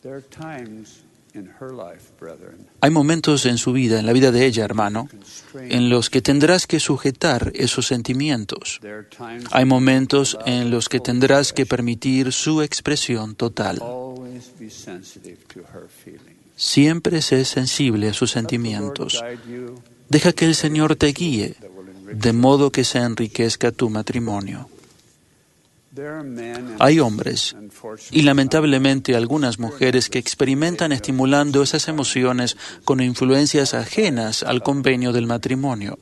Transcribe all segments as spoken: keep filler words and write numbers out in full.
Hay momentos en su vida, en la vida de ella, hermano, en los que tendrás que sujetar esos sentimientos. Hay momentos en los que tendrás que permitir su expresión total. Siempre sé sensible a sus sentimientos. Deja que el Señor te guíe, de modo que se enriquezca tu matrimonio. Hay hombres, y lamentablemente algunas mujeres, que experimentan estimulando esas emociones con influencias ajenas al convenio del matrimonio.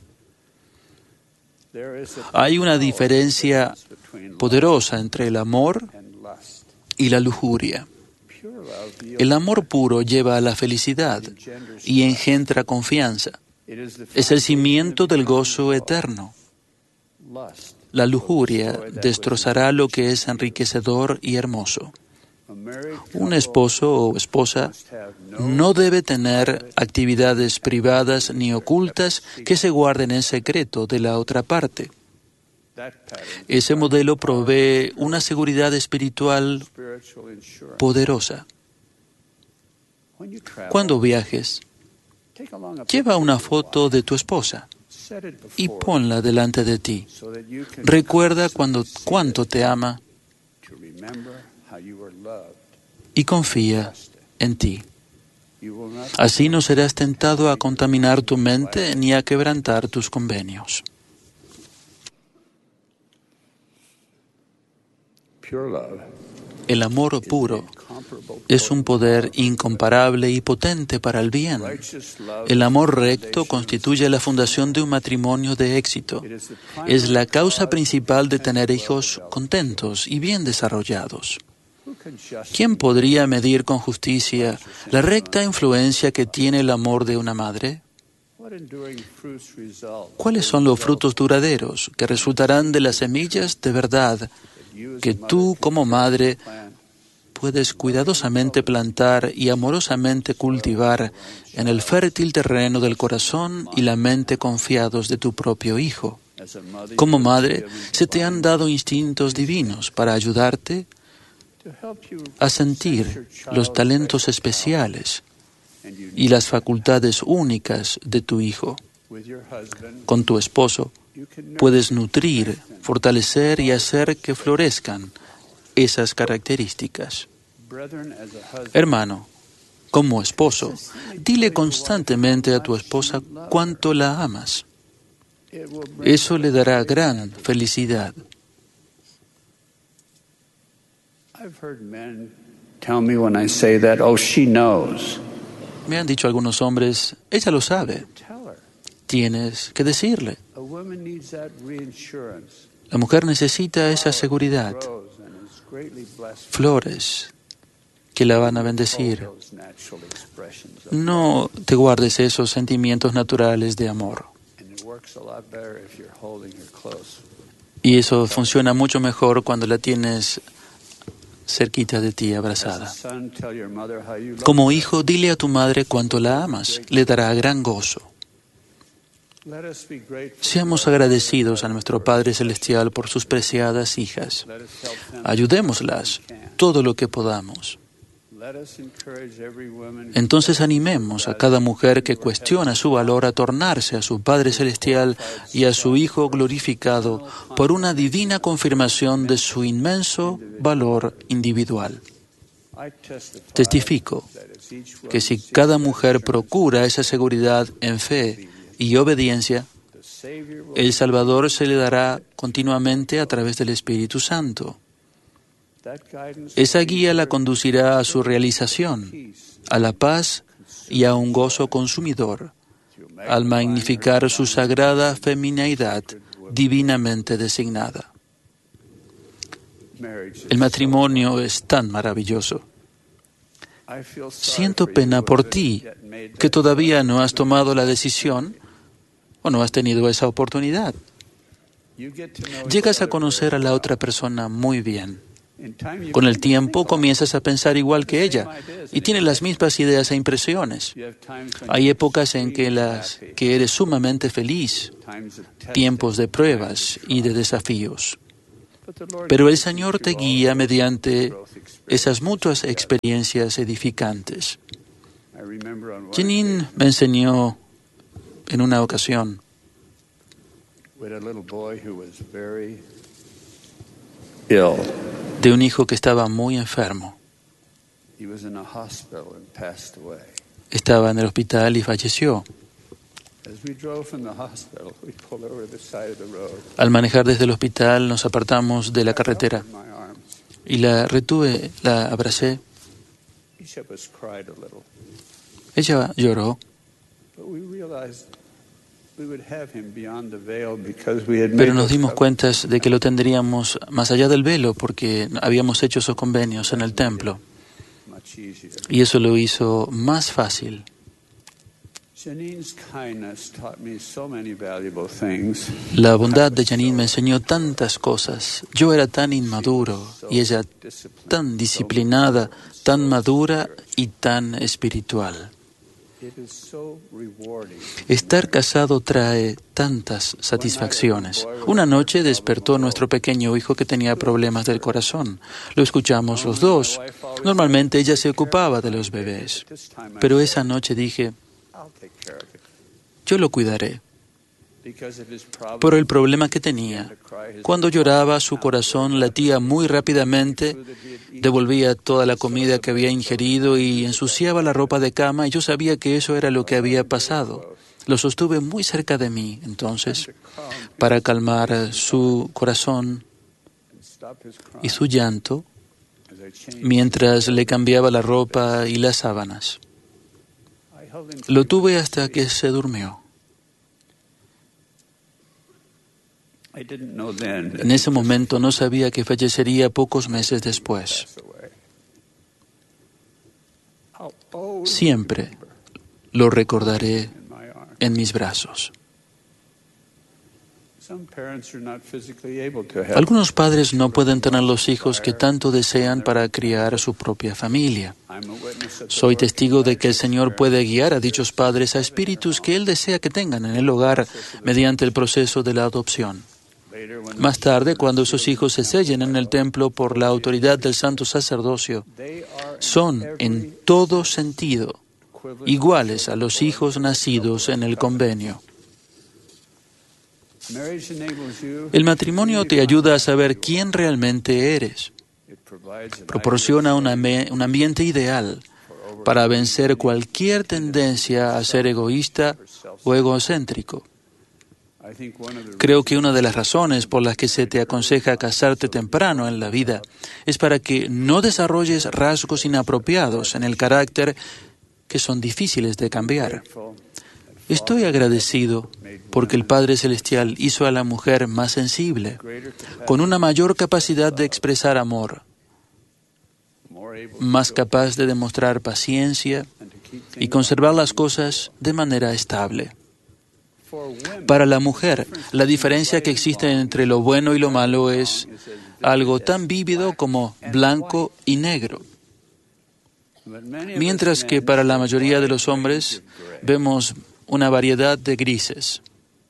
Hay una diferencia poderosa entre el amor y la lujuria. El amor puro lleva a la felicidad y engendra confianza. Es el cimiento del gozo eterno. La lujuria destrozará lo que es enriquecedor y hermoso. Un esposo o esposa no debe tener actividades privadas ni ocultas que se guarden en secreto de la otra parte. Ese modelo provee una seguridad espiritual poderosa. Cuando viajes, lleva una foto de tu esposa y ponla delante de ti. Recuerda cuando, cuánto te ama y confía en ti. Así no serás tentado a contaminar tu mente ni a quebrantar tus convenios. El amor puro es un poder incomparable y potente para el bien. El amor recto constituye la fundación de un matrimonio de éxito. Es la causa principal de tener hijos contentos y bien desarrollados. ¿Quién podría medir con justicia la recta influencia que tiene el amor de una madre? ¿Cuáles son los frutos duraderos que resultarán de las semillas de verdad que tú, como madre, puedes cuidadosamente plantar y amorosamente cultivar en el fértil terreno del corazón y la mente confiados de tu propio hijo? Como madre, se te han dado instintos divinos para ayudarte a sentir los talentos especiales y las facultades únicas de tu hijo. Con tu esposo, puedes nutrir, fortalecer y hacer que florezcan esas características. Hermano, como esposo, dile constantemente a tu esposa cuánto la amas. Eso le dará gran felicidad. Me han dicho algunos hombres, ella lo sabe. Tienes que decirle. La mujer necesita esa seguridad. Flores que la van a bendecir. No te guardes esos sentimientos naturales de amor. Y eso funciona mucho mejor cuando la tienes cerquita de ti, abrazada. Como hijo, dile a tu madre cuánto la amas. Le dará gran gozo. Seamos agradecidos a nuestro Padre Celestial por sus preciadas hijas. Ayudémoslas todo lo que podamos. Entonces animemos a cada mujer que cuestiona su valor a tornarse a su Padre Celestial y a su Hijo glorificado por una divina confirmación de su inmenso valor individual. Testifico que si cada mujer procura esa seguridad en fe y obediencia, el Salvador se le dará continuamente a través del Espíritu Santo. Esa guía la conducirá a su realización, a la paz y a un gozo consumidor, al magnificar su sagrada femineidad divinamente designada. El matrimonio es tan maravilloso. Siento pena por ti, que todavía no has tomado la decisión o no has tenido esa oportunidad. Llegas a conocer a la otra persona muy bien. Con el tiempo comienzas a pensar igual que ella y tienes las mismas ideas e impresiones. Hay épocas en que, las, que eres sumamente feliz, tiempos de pruebas y de desafíos. Pero el Señor te guía mediante esas mutuas experiencias edificantes. Janine me enseñó en una ocasión de un hijo que estaba muy enfermo. Estaba en el hospital y falleció. Al manejar desde el hospital nos apartamos de la carretera y la retuve, la abracé. Ella lloró. Pero nos dimos cuenta de que lo tendríamos más allá del velo porque habíamos hecho esos convenios en el templo. Y eso lo hizo más fácil. La bondad de Janine me enseñó tantas cosas. Yo era tan inmaduro y ella tan disciplinada, tan madura y tan espiritual. Estar casado trae tantas satisfacciones. Una noche despertó nuestro pequeño hijo que tenía problemas del corazón. Lo escuchamos los dos. Normalmente ella se ocupaba de los bebés. Pero esa noche dije, yo lo cuidaré. Por el problema que tenía. Cuando lloraba, su corazón latía muy rápidamente, devolvía toda la comida que había ingerido y ensuciaba la ropa de cama, y yo sabía que eso era lo que había pasado. Lo sostuve muy cerca de mí, entonces, para calmar su corazón y su llanto, mientras le cambiaba la ropa y las sábanas. Lo tuve hasta que se durmió. En ese momento no sabía que fallecería pocos meses después. Siempre lo recordaré en mis brazos. Algunos padres no pueden tener los hijos que tanto desean para criar a su propia familia. Soy testigo de que el Señor puede guiar a dichos padres a espíritus que Él desea que tengan en el hogar mediante el proceso de la adopción. Más tarde, cuando esos hijos se sellen en el templo por la autoridad del santo sacerdocio, son en todo sentido iguales a los hijos nacidos en el convenio. El matrimonio te ayuda a saber quién realmente eres. Proporciona un ambiente ideal para vencer cualquier tendencia a ser egoísta o egocéntrico. Creo que una de las razones por las que se te aconseja casarte temprano en la vida es para que no desarrolles rasgos inapropiados en el carácter que son difíciles de cambiar. Estoy agradecido porque el Padre Celestial hizo a la mujer más sensible, con una mayor capacidad de expresar amor, más capaz de demostrar paciencia y conservar las cosas de manera estable. Para la mujer, la diferencia que existe entre lo bueno y lo malo es algo tan vívido como blanco y negro. Mientras que para la mayoría de los hombres vemos una variedad de grises.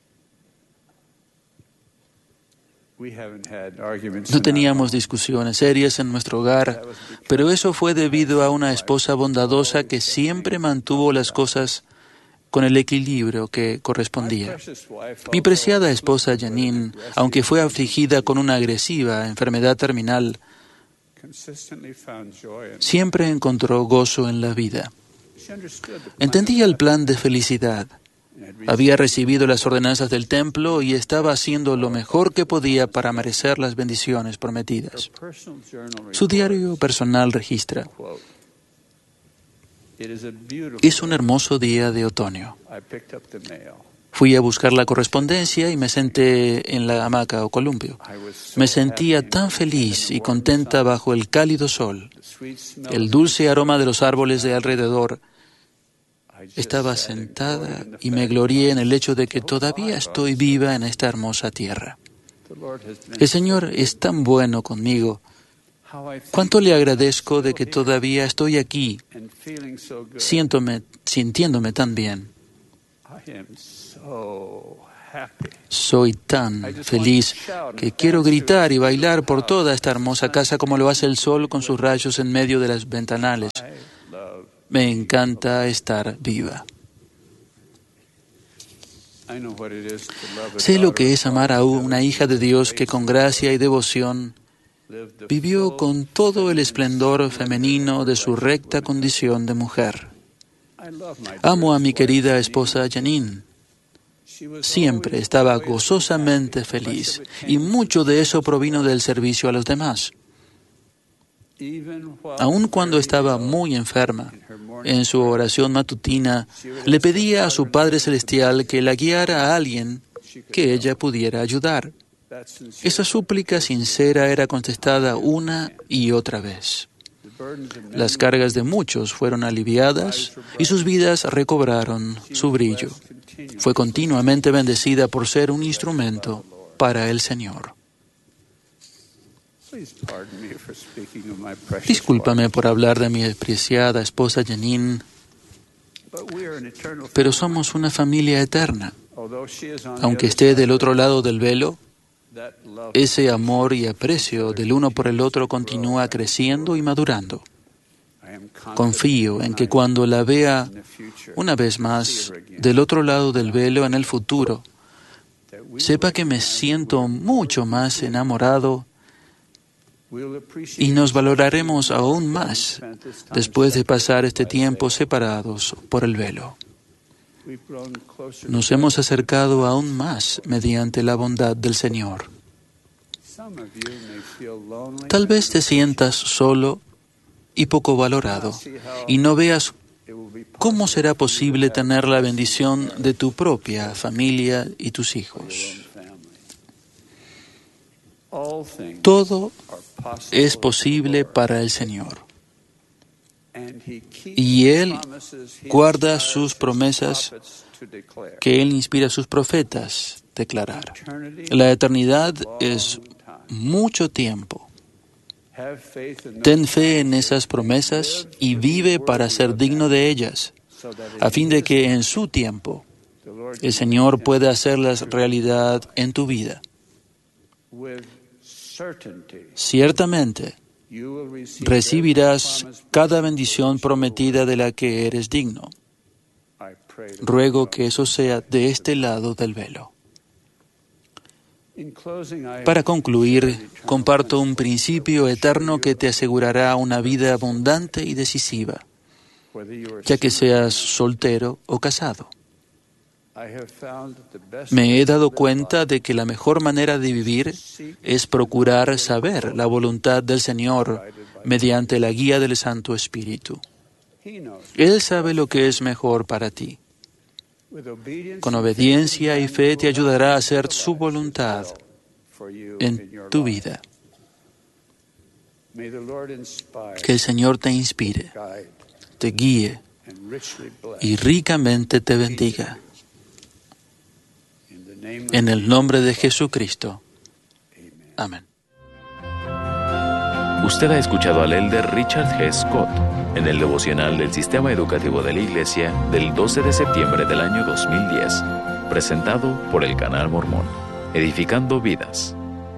No teníamos discusiones serias en nuestro hogar, pero eso fue debido a una esposa bondadosa que siempre mantuvo las cosas con el equilibrio que correspondía. Mi preciada esposa Janine, aunque fue afligida con una agresiva enfermedad terminal, siempre encontró gozo en la vida. Entendía el plan de felicidad. Había recibido las ordenanzas del templo y estaba haciendo lo mejor que podía para merecer las bendiciones prometidas. Su diario personal registra: es un hermoso día de otoño. Fui a buscar la correspondencia y me senté en la hamaca o columpio. Me sentía tan feliz y contenta bajo el cálido sol. El dulce aroma de los árboles de alrededor. Estaba sentada y me glorié en el hecho de que todavía estoy viva en esta hermosa tierra. El Señor es tan bueno conmigo. Cuánto le agradezco de que todavía estoy aquí, siéntome, sintiéndome tan bien. Soy tan feliz que quiero gritar y bailar por toda esta hermosa casa como lo hace el sol con sus rayos en medio de las ventanales. Me encanta estar viva. Sé lo que es amar a una hija de Dios que con gracia y devoción vivió con todo el esplendor femenino de su recta condición de mujer. Amo a mi querida esposa Janine. Siempre estaba gozosamente feliz y mucho de eso provino del servicio a los demás. Aun cuando estaba muy enferma, en su oración matutina, le pedía a su Padre Celestial que la guiara a alguien que ella pudiera ayudar. Esa súplica sincera era contestada una y otra vez. Las cargas de muchos fueron aliviadas y sus vidas recobraron su brillo. Fue continuamente bendecida por ser un instrumento para el Señor. Discúlpame por hablar de mi apreciada esposa Janine, pero somos una familia eterna. Aunque esté del otro lado del velo, ese amor y aprecio del uno por el otro continúa creciendo y madurando. Confío en que cuando la vea una vez más del otro lado del velo en el futuro, sepa que me siento mucho más enamorado y nos valoraremos aún más después de pasar este tiempo separados por el velo. Nos hemos acercado aún más mediante la bondad del Señor. Tal vez te sientas solo y poco valorado y no veas cómo será posible tener la bendición de tu propia familia y tus hijos. Todo es posible para el Señor. Y Él guarda sus promesas que Él inspira a sus profetas a declarar. La eternidad es mucho tiempo. Ten fe en esas promesas y vive para ser digno de ellas, a fin de que en su tiempo el Señor pueda hacerlas realidad en tu vida. Ciertamente, recibirás cada bendición prometida de la que eres digno. Ruego que eso sea de este lado del velo. Para concluir, comparto un principio eterno que te asegurará una vida abundante y decisiva, ya que seas soltero o casado. Me he dado cuenta de que la mejor manera de vivir es procurar saber la voluntad del Señor mediante la guía del Santo Espíritu. Él sabe lo que es mejor para ti. Con obediencia y fe te ayudará a hacer su voluntad en tu vida. Que el Señor te inspire, te guíe y ricamente te bendiga. En el nombre de Jesucristo. Amén. Usted ha escuchado al elder Richard G. Scott en el devocional del Sistema Educativo de la Iglesia del doce de septiembre del año dos mil diez, presentado por el Canal Mormón, edificando vidas.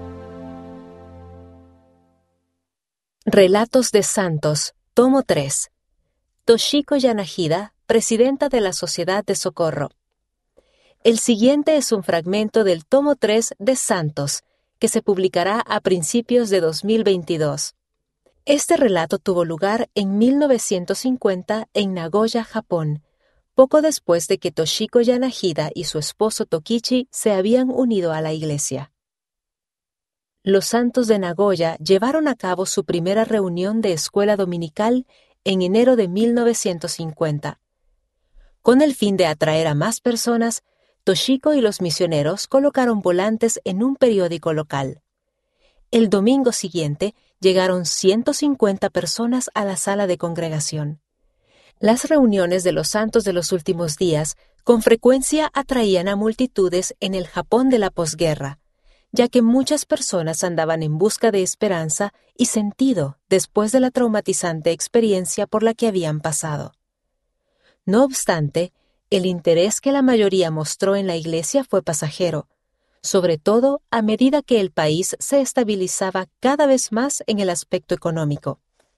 Relatos de Santos, tomo tres. Toshiko Yanagida, presidenta de la Sociedad de Socorro. El siguiente es un fragmento del tomo tres de Santos, que se publicará a principios de dos mil veintidós. Este relato tuvo lugar en mil novecientos cincuenta en Nagoya, Japón, poco después de que Toshiko Yanagida y su esposo Tokichi se habían unido a la iglesia. Los santos de Nagoya llevaron a cabo su primera reunión de escuela dominical en enero de mil novecientos cincuenta. Con el fin de atraer a más personas, Toshiko y los misioneros colocaron volantes en un periódico local. El domingo siguiente llegaron ciento cincuenta personas a la sala de congregación. Las reuniones de los santos de los últimos días con frecuencia atraían a multitudes en el Japón de la posguerra, ya que muchas personas andaban en busca de esperanza y sentido después de la traumatizante experiencia por la que habían pasado. No obstante, El interés que la mayoría mostró en la Iglesia fue pasajero, sobre todo a medida que el país se estabilizaba cada vez más en el aspecto económico.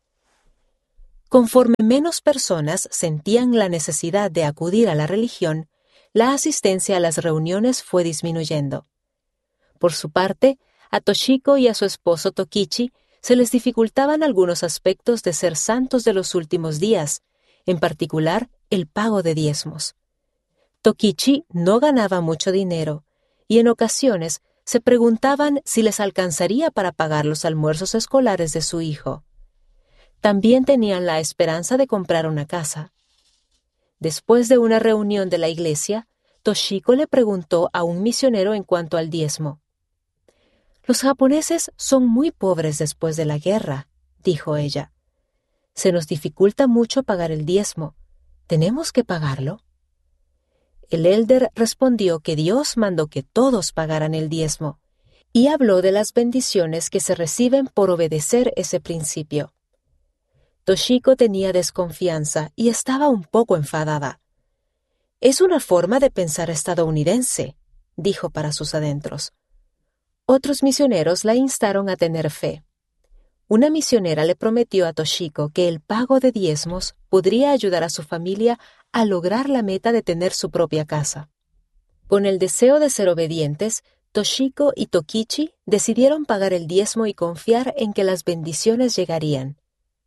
Conforme menos personas sentían la necesidad de acudir a la religión, la asistencia a las reuniones fue disminuyendo. Por su parte, a Toshiko y a su esposo Tokichi se les dificultaban algunos aspectos de ser santos de los últimos días, en particular el pago de diezmos. Tokichi no ganaba mucho dinero y en ocasiones se preguntaban si les alcanzaría para pagar los almuerzos escolares de su hijo. También tenían la esperanza de comprar una casa. Después de una reunión de la iglesia, Toshiko le preguntó a un misionero en cuanto al diezmo. «Los japoneses son muy pobres después de la guerra», dijo ella. «Se nos dificulta mucho pagar el diezmo. ¿Tenemos que pagarlo?» El elder respondió que Dios mandó que todos pagaran el diezmo, y habló de las bendiciones que se reciben por obedecer ese principio. Toshiko tenía desconfianza y estaba un poco enfadada. «Es una forma de pensar estadounidense», dijo para sus adentros. Otros misioneros la instaron a tener fe. Una misionera le prometió a Toshiko que el pago de diezmos podría ayudar a su familia a lograr la meta de tener su propia casa. Con el deseo de ser obedientes, Toshiko y Tokichi decidieron pagar el diezmo y confiar en que las bendiciones llegarían.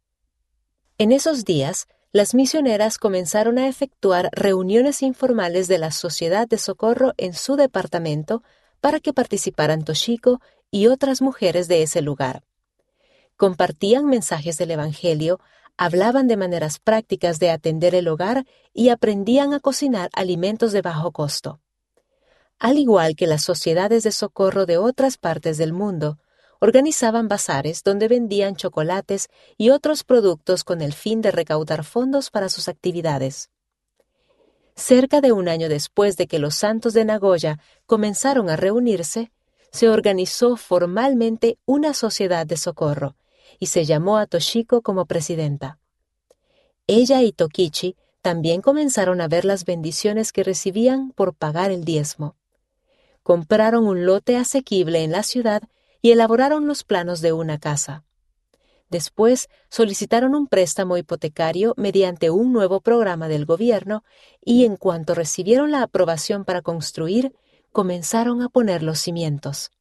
En esos días, las misioneras comenzaron a efectuar reuniones informales de la Sociedad de Socorro en su departamento para que participaran Toshiko y otras mujeres de ese lugar. Compartían mensajes del Evangelio, hablaban de maneras prácticas de atender el hogar y aprendían a cocinar alimentos de bajo costo. Al igual que las sociedades de socorro de otras partes del mundo, organizaban bazares donde vendían chocolates y otros productos con el fin de recaudar fondos para sus actividades. Cerca de un año después de que los santos de Nagoya comenzaron a reunirse, se organizó formalmente una sociedad de socorro y se llamó a Toshiko como presidenta. Ella y Tokichi también comenzaron a ver las bendiciones que recibían por pagar el diezmo. Compraron un lote asequible en la ciudad y elaboraron los planos de una casa. Después solicitaron un préstamo hipotecario mediante un nuevo programa del gobierno y en cuanto recibieron la aprobación para construir, comenzaron a poner los cimientos.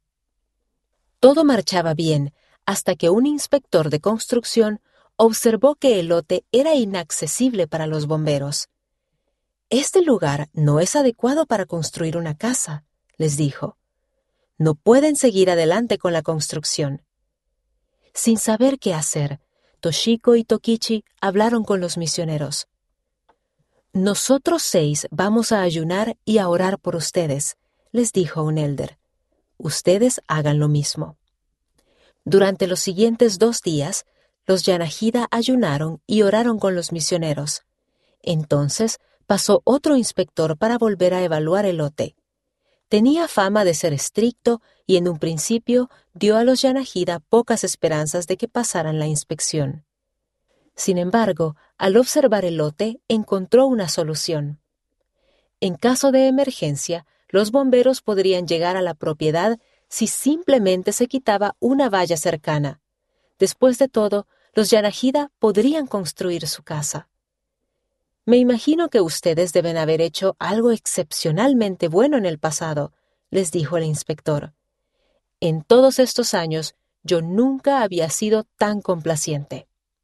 Todo marchaba bien hasta que un inspector de construcción observó que el lote era inaccesible para los bomberos. «Este lugar no es adecuado para construir una casa», les dijo. «No pueden seguir adelante con la construcción». Sin saber qué hacer, Toshiko y Tokichi hablaron con los misioneros. «Nosotros seis vamos a ayunar y a orar por ustedes», les dijo un elder. «Ustedes hagan lo mismo». Durante los siguientes dos días, los Yanagida ayunaron y oraron con los misioneros. Entonces pasó otro inspector para volver a evaluar el lote. Tenía fama de ser estricto y en un principio dio a los Yanagida pocas esperanzas de que pasaran la inspección. Sin embargo, al observar el lote, encontró una solución. En caso de emergencia, los bomberos podrían llegar a la propiedad si simplemente se quitaba una valla cercana. Después de todo, los Yanagida podrían construir su casa. «Me imagino que ustedes deben haber hecho algo excepcionalmente bueno en el pasado», les dijo el inspector. «En todos estos años, yo nunca había sido tan complaciente».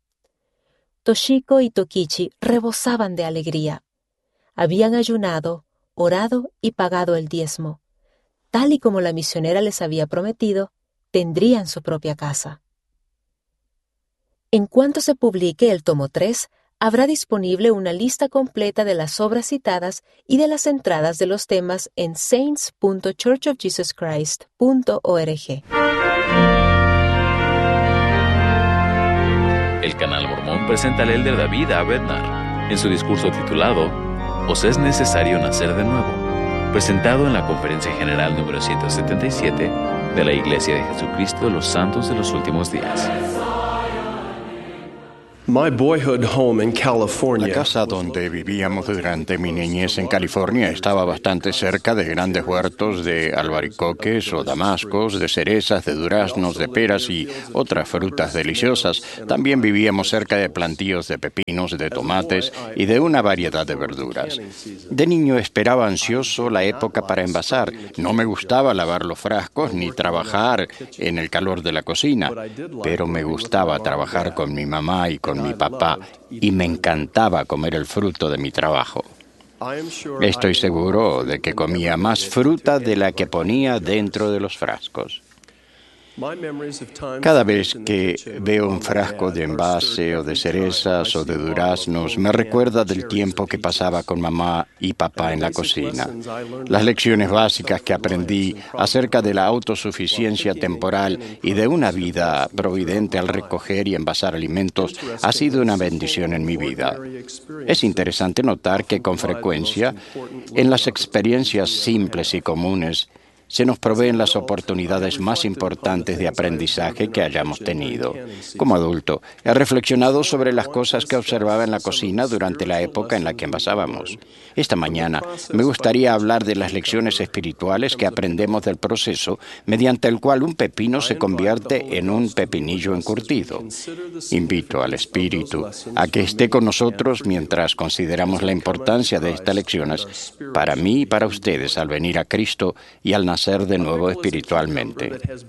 Toshiko y Tokichi rebosaban de alegría. Habían ayunado, orado y pagado el diezmo. Tal y como la misionera les había prometido, tendrían su propia casa. En cuanto se publique el tomo tres, habrá disponible una lista completa de las obras citadas y de las entradas de los temas en saints punto church of jesus christ punto org. El Canal Mormón presenta al elder David A. Bednar en su discurso titulado «Os es necesario nacer de nuevo», presentado en la Conferencia General número ciento setenta y siete de la Iglesia de Jesucristo de los Santos de los Últimos Días. My boyhood home in La California. casa donde vivíamos durante mi niñez en California estaba bastante cerca de grandes huertos de albaricoques o damascos, de cerezas, de duraznos, de peras y otras frutas deliciosas. También vivíamos cerca de plantíos de pepinos, de tomates y de una variedad de verduras. De niño esperaba ansioso la época para envasar. No me gustaba lavar los frascos ni trabajar en el calor de la cocina, pero me gustaba trabajar con mi mamá y con mi papá, y me encantaba comer el fruto de mi trabajo. Estoy seguro de que comía más fruta de la que ponía dentro de los frascos. Cada vez que veo un frasco de envase o de cerezas o de duraznos, me recuerda del tiempo que pasaba con mamá y papá en la cocina. Las lecciones básicas que aprendí acerca de la autosuficiencia temporal y de una vida providente al recoger y envasar alimentos ha sido una bendición en mi vida. Es interesante notar que con frecuencia, en las experiencias simples y comunes, se nos proveen las oportunidades más importantes de aprendizaje que hayamos tenido. Como adulto, he reflexionado sobre las cosas que observaba en la cocina durante la época en la que envasábamos. Esta mañana me gustaría hablar de las lecciones espirituales que aprendemos del proceso mediante el cual un pepino se convierte en un pepinillo encurtido. Invito al Espíritu a que esté con nosotros mientras consideramos la importancia de estas lecciones para mí y para ustedes al venir a Cristo y al nacer de nuevo espiritualmente.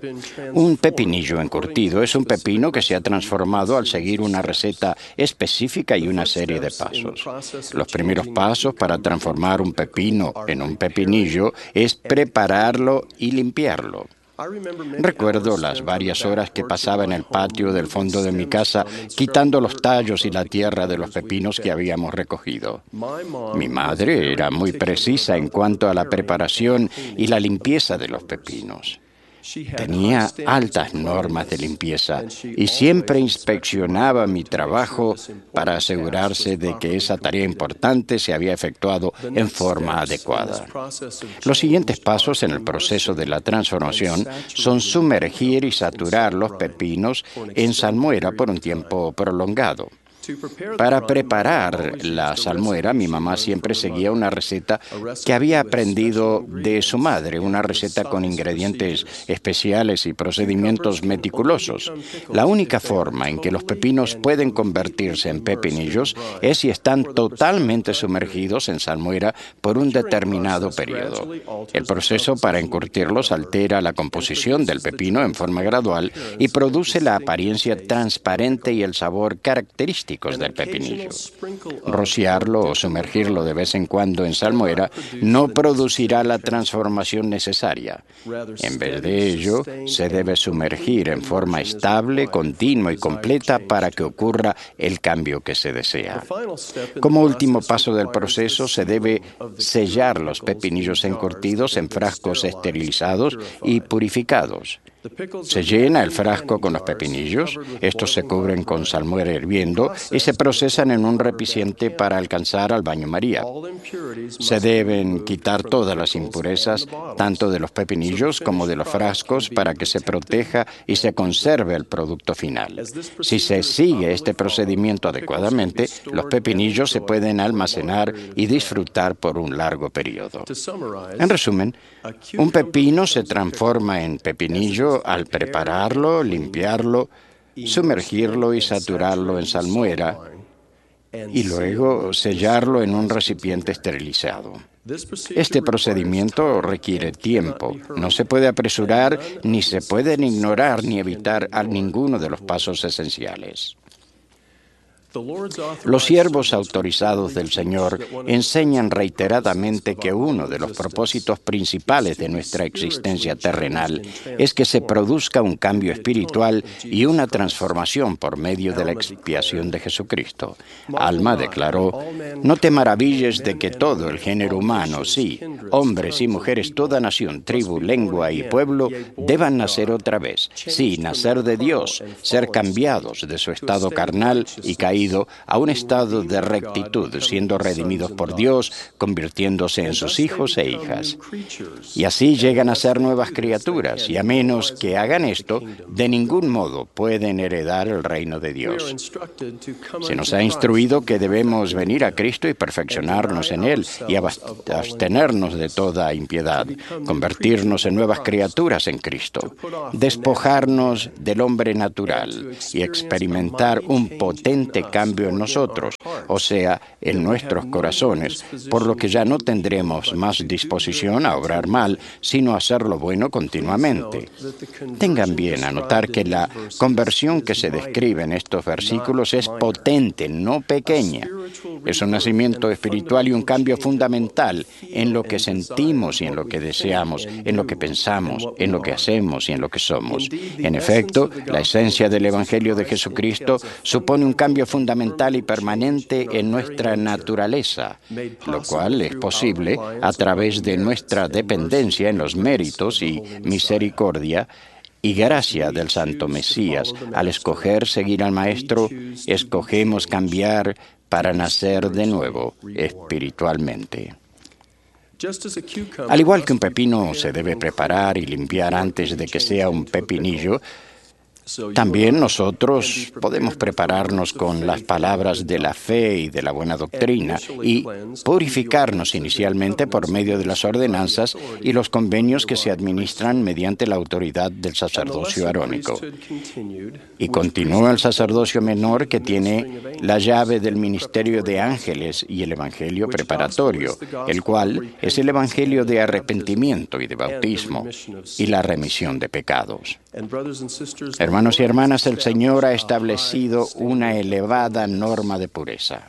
Un pepinillo encurtido es un pepino que se ha transformado al seguir una receta específica y una serie de pasos. Los primeros pasos para transformar un pepino en un pepinillo es prepararlo y limpiarlo. Recuerdo las varias horas que pasaba en el patio del fondo de mi casa quitando los tallos y la tierra de los pepinos que habíamos recogido. Mi madre era muy precisa en cuanto a la preparación y la limpieza de los pepinos. Tenía altas normas de limpieza y siempre inspeccionaba mi trabajo para asegurarse de que esa tarea importante se había efectuado en forma adecuada. Los siguientes pasos en el proceso de la transformación son sumergir y saturar los pepinos en salmuera por un tiempo prolongado. Para preparar la salmuera, mi mamá siempre seguía una receta que había aprendido de su madre, una receta con ingredientes especiales y procedimientos meticulosos. La única forma en que los pepinos pueden convertirse en pepinillos es si están totalmente sumergidos en salmuera por un determinado periodo. El proceso para encurtirlos altera la composición del pepino en forma gradual y produce la apariencia transparente y el sabor característico del pepinillo. Rociarlo o sumergirlo de vez en cuando en salmuera no producirá la transformación necesaria. En vez de ello, se debe sumergir en forma estable, continua y completa para que ocurra el cambio que se desea. Como último paso del proceso, se debe sellar los pepinillos encurtidos en frascos esterilizados y purificados. Se llena el frasco con los pepinillos, estos se cubren con salmuera hirviendo y se procesan en un recipiente para alcanzar al baño María. Se deben quitar todas las impurezas, tanto de los pepinillos como de los frascos, para que se proteja y se conserve el producto final. Si se sigue este procedimiento adecuadamente, los pepinillos se pueden almacenar y disfrutar por un largo periodo. En resumen, un pepino se transforma en pepinillo al prepararlo, limpiarlo, sumergirlo y saturarlo en salmuera y luego sellarlo en un recipiente esterilizado. Este procedimiento requiere tiempo. No se puede apresurar, ni se pueden ignorar ni evitar a ninguno de los pasos esenciales. Los siervos autorizados del Señor enseñan reiteradamente que uno de los propósitos principales de nuestra existencia terrenal es que se produzca un cambio espiritual y una transformación por medio de la expiación de Jesucristo. Alma declaró: «No te maravilles de que todo el género humano, sí, hombres y mujeres, toda nación, tribu, lengua y pueblo, deban nacer otra vez, sí, nacer de Dios, ser cambiados de su estado carnal y caído ascendido a un estado de rectitud, siendo redimidos por Dios, convirtiéndose en sus hijos e hijas. Y así llegan a ser nuevas criaturas, y a menos que hagan esto, de ningún modo pueden heredar el reino de Dios. Se nos ha instruido que debemos venir a Cristo y perfeccionarnos en Él, y abstenernos de toda impiedad, convertirnos en nuevas criaturas en Cristo, despojarnos del hombre natural y experimentar un potente cambio en nosotros, o sea, en nuestros corazones, por lo que ya no tendremos más disposición a obrar mal, sino a hacer lo bueno continuamente. Tengan bien a notar que la conversión que se describe en estos versículos es potente, no pequeña. Es un nacimiento espiritual y un cambio fundamental en lo que sentimos y en lo que deseamos, en lo que pensamos, en lo que hacemos y en lo que somos. En efecto, la esencia del Evangelio de Jesucristo supone un cambio fundamental y permanente en nuestra naturaleza, lo cual es posible a través de nuestra dependencia en los méritos y misericordia y gracia del Santo Mesías. Al escoger seguir al Maestro, escogemos cambiar para nacer de nuevo espiritualmente. Al igual que un pepino se debe preparar y limpiar antes de que sea un pepinillo, también nosotros podemos prepararnos con las palabras de la fe y de la buena doctrina y purificarnos inicialmente por medio de las ordenanzas y los convenios que se administran mediante la autoridad del sacerdocio arónico. Y continúa el sacerdocio menor, que tiene la llave del ministerio de ángeles y el evangelio preparatorio, el cual es el evangelio de arrepentimiento y de bautismo y la remisión de pecados. Hermanos y hermanas, el Señor ha establecido una elevada norma de pureza.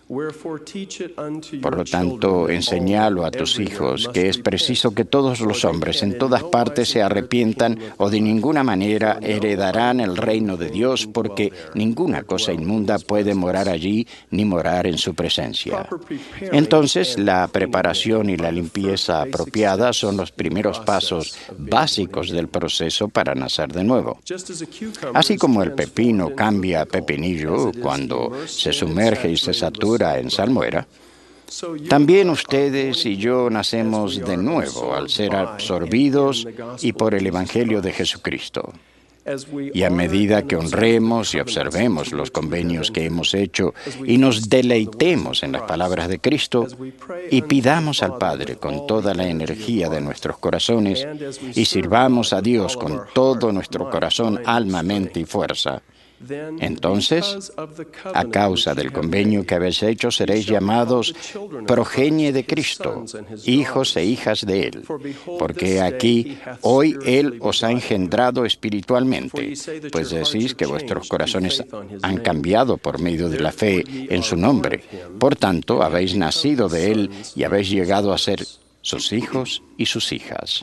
Por lo tanto, enséñalo a tus hijos que es preciso que todos los hombres en todas partes se arrepientan o de ninguna manera heredarán el reino de Dios, porque ninguna cosa inmunda puede morar allí ni morar en su presencia. Entonces, la preparación y la limpieza apropiada son los primeros pasos básicos del proceso para nacer de nuevo. Así como el pepino cambia a pepinillo cuando se sumerge y se satura en salmuera, también ustedes y yo nacemos de nuevo al ser absorbidos y por el Evangelio de Jesucristo. Y a medida que honremos y observemos los convenios que hemos hecho y nos deleitemos en las palabras de Cristo y pidamos al Padre con toda la energía de nuestros corazones y sirvamos a Dios con todo nuestro corazón, alma, mente y fuerza, entonces, a causa del convenio que habéis hecho, seréis llamados progenie de Cristo, hijos e hijas de Él, porque aquí, hoy Él os ha engendrado espiritualmente, pues decís que vuestros corazones han cambiado por medio de la fe en su nombre. Por tanto, habéis nacido de Él y habéis llegado a ser sus hijos y sus hijas.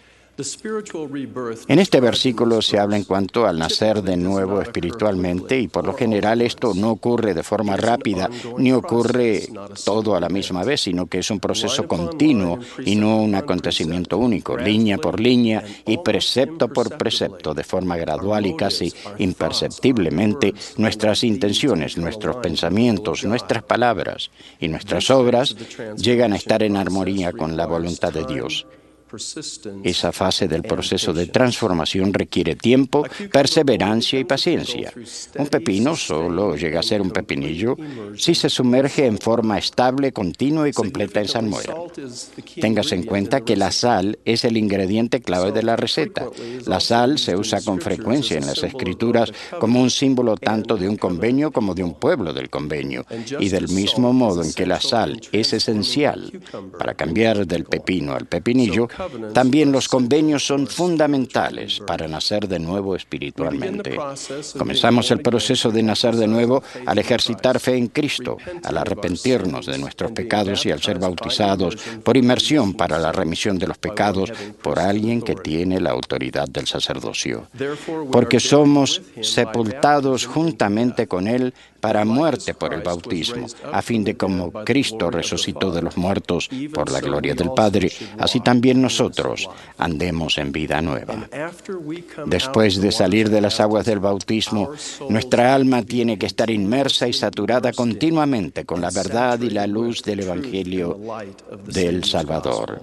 En este versículo se habla en cuanto al nacer de nuevo espiritualmente, y por lo general esto no ocurre de forma rápida ni ocurre todo a la misma vez, sino que es un proceso continuo y no un acontecimiento único, línea por línea y precepto por precepto, de forma gradual y casi imperceptiblemente. Nuestras intenciones, nuestros pensamientos, nuestras palabras y nuestras obras llegan a estar en armonía con la voluntad de Dios. Esa fase del proceso de transformación requiere tiempo, perseverancia y paciencia. Un pepino solo llega a ser un pepinillo si se sumerge en forma estable, continua y completa en salmuera. Téngase en cuenta que la sal es el ingrediente clave de la receta. La sal se usa con frecuencia en las Escrituras como un símbolo tanto de un convenio como de un pueblo del convenio. Y del mismo modo en que la sal es esencial para cambiar del pepino al pepinillo, también los convenios son fundamentales para nacer de nuevo espiritualmente. Comenzamos el proceso de nacer de nuevo al ejercitar fe en Cristo, al arrepentirnos de nuestros pecados y al ser bautizados por inmersión para la remisión de los pecados por alguien que tiene la autoridad del sacerdocio. Porque somos sepultados juntamente con Él para muerte por el bautismo, a fin de como Cristo resucitó de los muertos por la gloria del Padre, así también nosotros andemos en vida nueva. Después de salir de las aguas del bautismo, nuestra alma tiene que estar inmersa y saturada continuamente con la verdad y la luz del Evangelio del Salvador.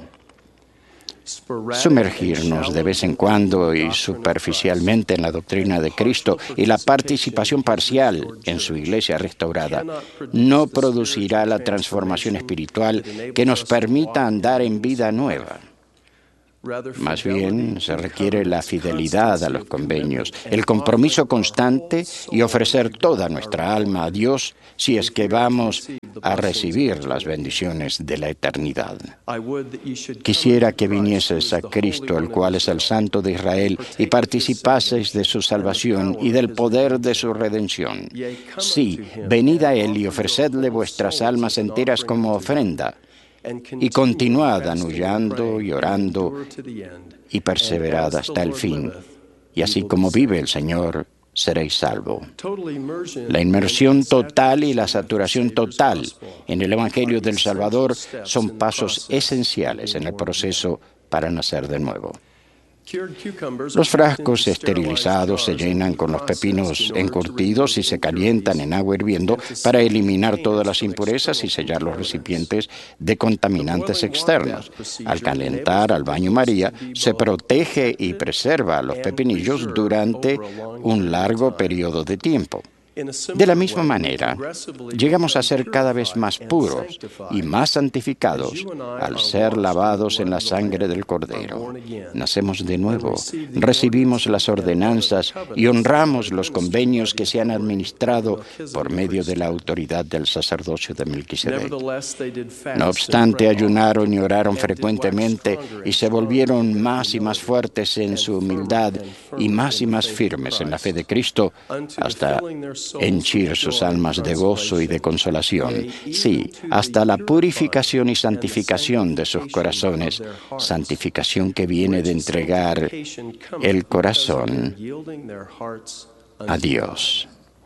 Sumergirnos de vez en cuando y superficialmente en la doctrina de Cristo y la participación parcial en su iglesia restaurada no producirá la transformación espiritual que nos permita andar en vida nueva. Más bien, se requiere la fidelidad a los convenios, el compromiso constante y ofrecer toda nuestra alma a Dios si es que vamos a recibir las bendiciones de la eternidad. Quisiera que vinieses a Cristo, el cual es el Santo de Israel, y participaseis de su salvación y del poder de su redención. Sí, venid a Él y ofrecedle vuestras almas enteras como ofrenda, y continuad anullando y orando y perseverad hasta el fin. Y así como vive el Señor, seréis salvos. La inmersión total y la saturación total en el Evangelio del Salvador son pasos esenciales en el proceso para nacer de nuevo. Los frascos esterilizados se llenan con los pepinos encurtidos y se calientan en agua hirviendo para eliminar todas las impurezas y sellar los recipientes de contaminantes externos. Al calentar al baño María, se protege y preserva a los pepinillos durante un largo periodo de tiempo. De la misma manera, llegamos a ser cada vez más puros y más santificados al ser lavados en la sangre del Cordero. Nacemos de nuevo, recibimos las ordenanzas y honramos los convenios que se han administrado por medio de la autoridad del sacerdocio de Melquisedec. No obstante, ayunaron y oraron frecuentemente y se volvieron más y más fuertes en su humildad y más y más firmes en la fe de Cristo hasta henchir sus almas de gozo y de consolación, sí, hasta la purificación y santificación de sus corazones, santificación que viene de entregar el corazón a Dios.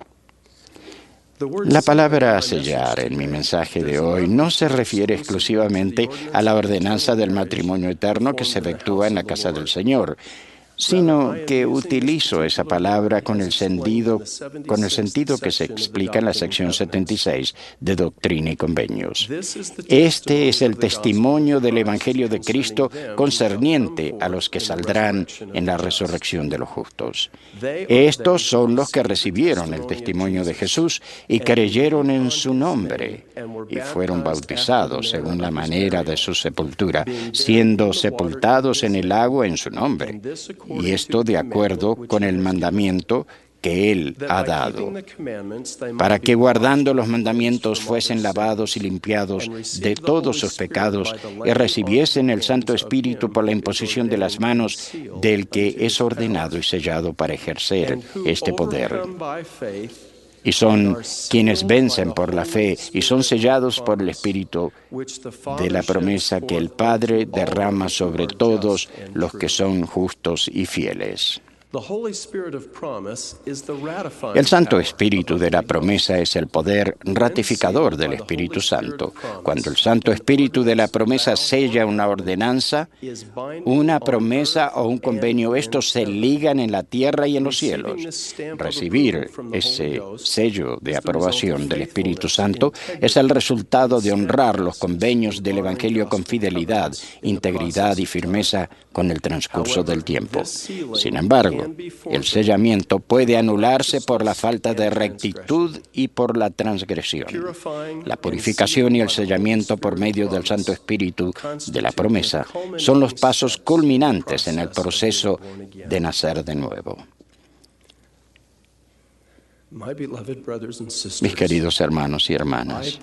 La palabra sellar en mi mensaje de hoy no se refiere exclusivamente a la ordenanza del matrimonio eterno que se efectúa en la casa del Señor, sino que utilizo esa palabra con el sentido, con el sentido que se explica en la sección setenta y seis de Doctrina y Convenios. Este es el testimonio del Evangelio de Cristo concerniente a los que saldrán en la resurrección de los justos. Estos son los que recibieron el testimonio de Jesús y creyeron en su nombre y fueron bautizados según la manera de su sepultura, siendo sepultados en el agua en su nombre. Y esto de acuerdo con el mandamiento que Él ha dado, para que guardando los mandamientos fuesen lavados y limpiados de todos sus pecados y recibiesen el Santo Espíritu por la imposición de las manos del que es ordenado y sellado para ejercer este poder. Y son quienes vencen por la fe y son sellados por el Espíritu de la promesa que el Padre derrama sobre todos los que son justos y fieles. El Santo Espíritu de la promesa es el poder ratificador del Espíritu Santo. Cuando el Santo Espíritu de la promesa sella una ordenanza, una promesa o un convenio, estos se ligan en la tierra y en los cielos. Recibir ese sello de aprobación del Espíritu Santo es el resultado de honrar los convenios del Evangelio con fidelidad, integridad y firmeza con el transcurso del tiempo. Sin embargo, el sellamiento puede anularse por la falta de rectitud y por la transgresión. La purificación y el sellamiento por medio del Santo Espíritu de la promesa son los pasos culminantes en el proceso de nacer de nuevo. Mis queridos hermanos y hermanas,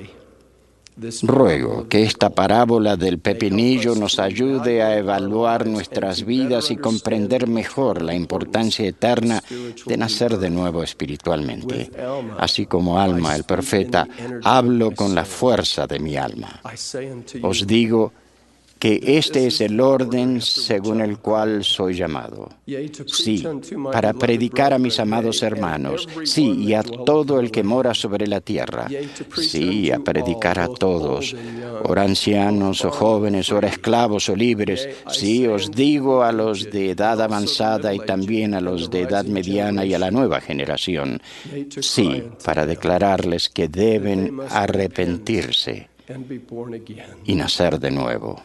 ruego que esta parábola del pepinillo nos ayude a evaluar nuestras vidas y comprender mejor la importancia eterna de nacer de nuevo espiritualmente. Así como Alma, el profeta, hablo con la fuerza de mi alma. Os digo que este es el orden según el cual soy llamado. Sí, para predicar a mis amados hermanos, sí, y a todo el que mora sobre la tierra, sí, a predicar a todos, ora ancianos o jóvenes, ora esclavos o libres, sí, os digo a los de edad avanzada y también a los de edad mediana y a la nueva generación, sí, para declararles que deben arrepentirse y nacer de nuevo.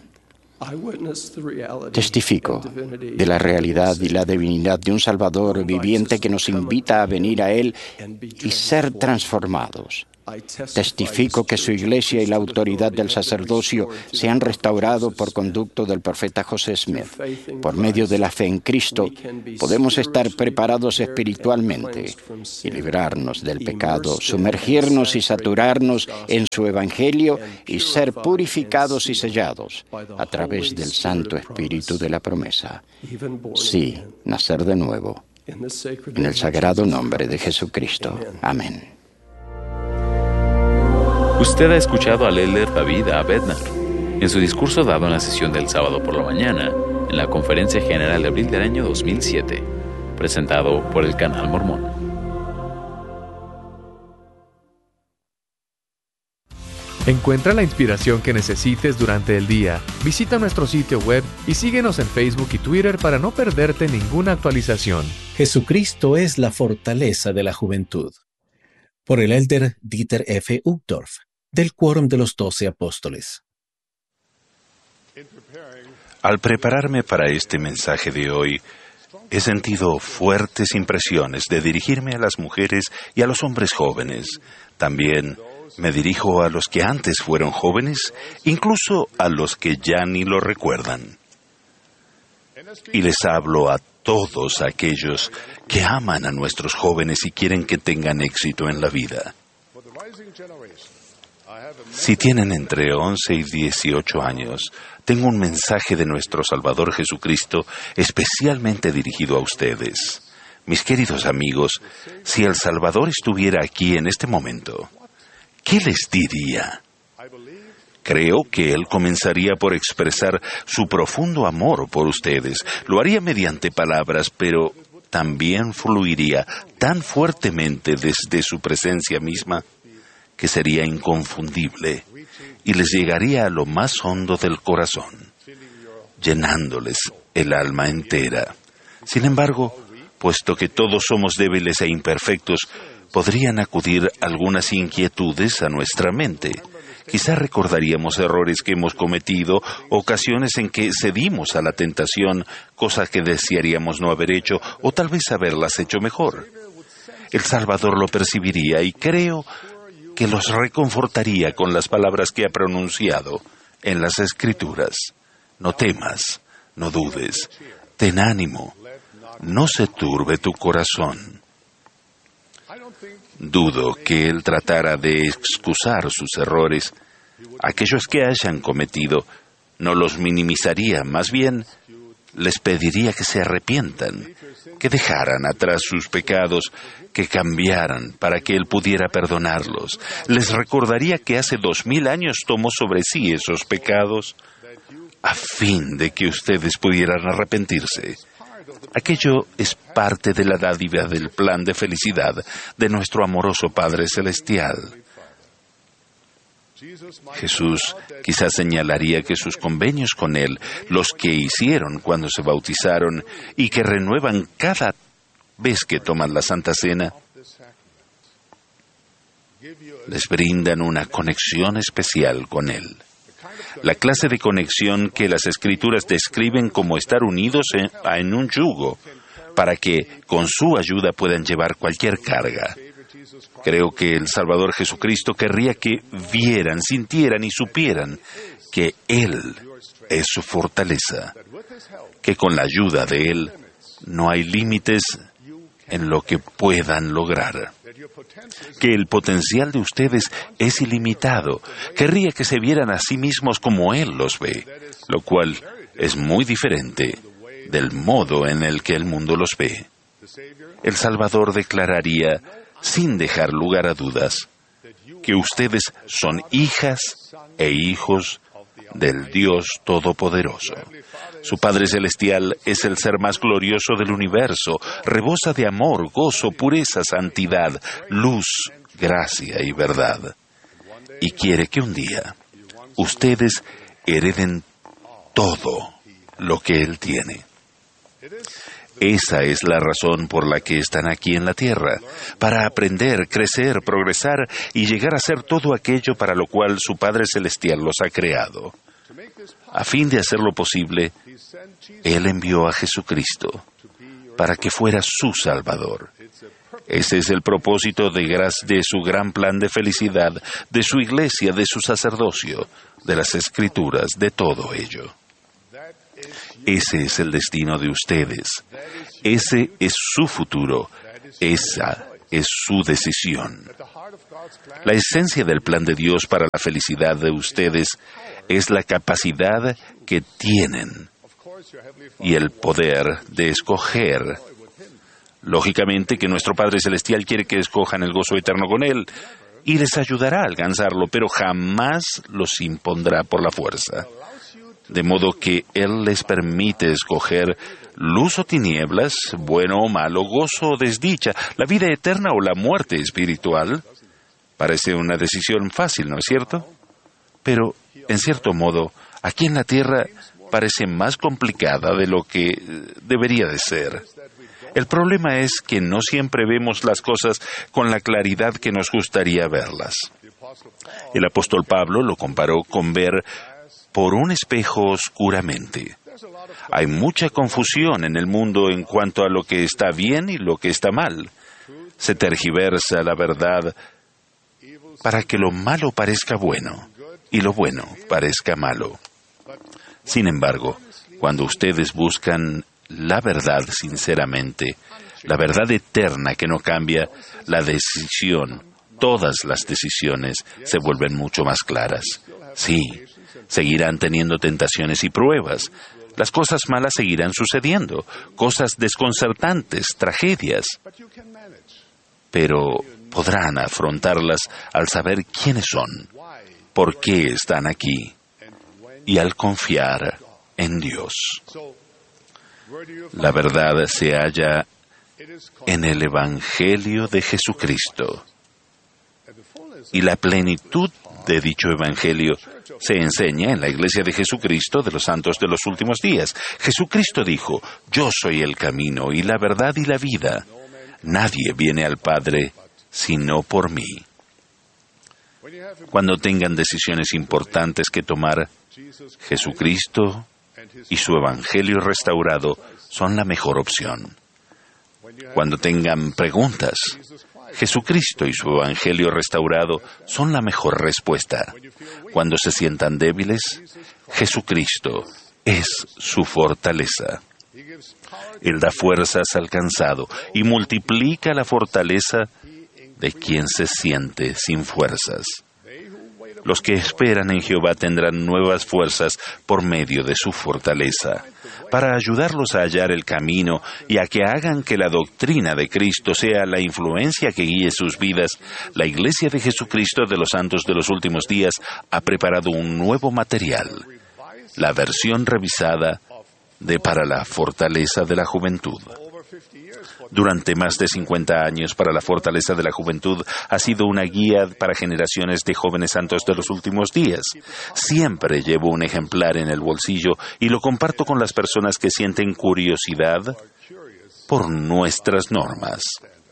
Testifico de la realidad y la divinidad de un Salvador viviente que nos invita a venir a Él y ser transformados. Testifico que su iglesia y la autoridad del sacerdocio se han restaurado por conducto del profeta José Smith. Por medio de la fe en Cristo, podemos estar preparados espiritualmente y librarnos del pecado, sumergirnos y saturarnos en su evangelio y ser purificados y sellados a través del Santo Espíritu de la promesa. Sí, nacer de nuevo. En el sagrado nombre de Jesucristo. Amén. Usted ha escuchado al elder David A. Bednar en su discurso dado en la sesión del sábado por la mañana en la Conferencia General de abril del año dos mil siete, presentado por el Canal Mormón. Encuentra la inspiración que necesites durante el día. Visita nuestro sitio web y síguenos en Facebook y Twitter para no perderte ninguna actualización. Jesucristo es la fortaleza de la juventud. Por el elder Dieter F. Uchtdorf, del Quórum de los Doce Apóstoles. Al prepararme para este mensaje de hoy, he sentido fuertes impresiones de dirigirme a las mujeres y a los hombres jóvenes. También me dirijo a los que antes fueron jóvenes, incluso a los que ya ni lo recuerdan. Y les hablo a todos aquellos que aman a nuestros jóvenes y quieren que tengan éxito en la vida. Si tienen entre once y dieciocho años, tengo un mensaje de nuestro Salvador Jesucristo especialmente dirigido a ustedes. Mis queridos amigos, si el Salvador estuviera aquí en este momento, ¿qué les diría? Creo que Él comenzaría por expresar su profundo amor por ustedes. Lo haría mediante palabras, pero también fluiría tan fuertemente desde su presencia misma que sería inconfundible y les llegaría a lo más hondo del corazón, llenándoles el alma entera. Sin embargo, puesto que todos somos débiles e imperfectos, podrían acudir algunas inquietudes a nuestra mente. Quizá recordaríamos errores que hemos cometido, ocasiones en que cedimos a la tentación, cosas que desearíamos no haber hecho o tal vez haberlas hecho mejor. El Salvador lo percibiría y creo que los reconfortaría con las palabras que ha pronunciado en las Escrituras. No temas, no dudes, ten ánimo, no se turbe tu corazón. Dudo que Él tratara de excusar sus errores. Aquellos que hayan cometido no los minimizaría, más bien les pediría que se arrepientan, que dejaran atrás sus pecados, que cambiaran para que Él pudiera perdonarlos. Les recordaría que hace dos mil años tomó sobre sí esos pecados a fin de que ustedes pudieran arrepentirse. Aquello es parte de la dádiva del plan de felicidad de nuestro amoroso Padre Celestial. Jesús quizás señalaría que sus convenios con Él, los que hicieron cuando se bautizaron y que renuevan cada vez que toman la Santa Cena, les brindan una conexión especial con Él. La clase de conexión que las Escrituras describen como estar unidos en, en un yugo, para que con su ayuda puedan llevar cualquier carga. Creo que el Salvador Jesucristo querría que vieran, sintieran y supieran que Él es su fortaleza, que con la ayuda de Él no hay límites en lo que puedan lograr, que el potencial de ustedes es ilimitado. Querría que se vieran a sí mismos como Él los ve, lo cual es muy diferente del modo en el que el mundo los ve. El Salvador declararía, sin dejar lugar a dudas, que ustedes son hijas e hijos del Dios Todopoderoso. Su Padre Celestial es el ser más glorioso del universo, rebosa de amor, gozo, pureza, santidad, luz, gracia y verdad. Y quiere que un día ustedes hereden todo lo que Él tiene. Esa es la razón por la que están aquí en la tierra, para aprender, crecer, progresar y llegar a ser todo aquello para lo cual su Padre Celestial los ha creado. A fin de hacerlo posible, Él envió a Jesucristo para que fuera su Salvador. Ese es el propósito de, de su gran plan de felicidad, de su iglesia, de su sacerdocio, de las Escrituras, de todo ello. Ese es el destino de ustedes. Ese es su futuro. Esa es su decisión. La esencia del plan de Dios para la felicidad de ustedes es la capacidad que tienen y el poder de escoger. Lógicamente que nuestro Padre Celestial quiere que escojan el gozo eterno con Él y les ayudará a alcanzarlo, pero jamás los impondrá por la fuerza. De modo que Él les permite escoger luz o tinieblas, bueno o malo, gozo o desdicha, la vida eterna o la muerte espiritual. Parece una decisión fácil, ¿no es cierto? Pero, en cierto modo, aquí en la tierra parece más complicada de lo que debería de ser. El problema es que no siempre vemos las cosas con la claridad que nos gustaría verlas. El apóstol Pablo lo comparó con ver por un espejo oscuramente. Hay mucha confusión en el mundo en cuanto a lo que está bien y lo que está mal. Se tergiversa la verdad para que lo malo parezca bueno y lo bueno parezca malo. Sin embargo, cuando ustedes buscan la verdad sinceramente, la verdad eterna que no cambia, la decisión, todas las decisiones se vuelven mucho más claras. Sí, seguirán teniendo tentaciones y pruebas. Las cosas malas seguirán sucediendo, cosas desconcertantes, tragedias. Pero podrán afrontarlas al saber quiénes son, por qué están aquí y al confiar en Dios. La verdad se halla en el Evangelio de Jesucristo. Y la plenitud de dicho Evangelio se enseña en la Iglesia de Jesucristo de los santos de los últimos días. Jesucristo dijo: yo soy el camino y la verdad y la vida. Nadie viene al Padre sino por mí. Cuando tengan decisiones importantes que tomar, Jesucristo y su Evangelio restaurado son la mejor opción. Cuando tengan preguntas, Jesucristo y su Evangelio restaurado son la mejor respuesta. Cuando se sientan débiles, Jesucristo es su fortaleza. Él da fuerzas al cansado y multiplica la fortaleza de quien se siente sin fuerzas. Los que esperan en Jehová tendrán nuevas fuerzas por medio de su fortaleza. Para ayudarlos a hallar el camino y a que hagan que la doctrina de Cristo sea la influencia que guíe sus vidas, la Iglesia de Jesucristo de los Santos de los Últimos Días ha preparado un nuevo material, la versión revisada de Para la Fortaleza de la Juventud. Durante más de cincuenta años, Para la Fortaleza de la Juventud ha sido una guía para generaciones de jóvenes santos de los últimos días. Siempre llevo un ejemplar en el bolsillo y lo comparto con las personas que sienten curiosidad por nuestras normas.